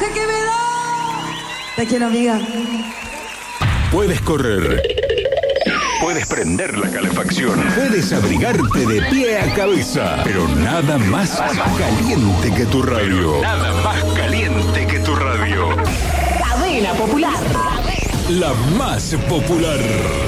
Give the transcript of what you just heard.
que me da. Te quiero, amiga. Puedes correr. Puedes prender la calefacción. Puedes abrigarte de pie a cabeza. Pero nada más caliente que tu radio. Nada más caliente que tu radio. Cadena Popular. La más popular.